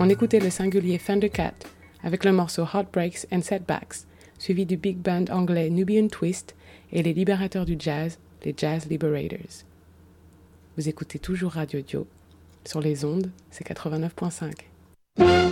On écoutait le singulier Thundercat avec le morceau Heartbreaks and Setbacks, suivi du big band anglais Nubian Twist et les libérateurs du jazz, les Jazz Liberators. Vous écoutez toujours Radio Dio. Sur les ondes, c'est 89.5.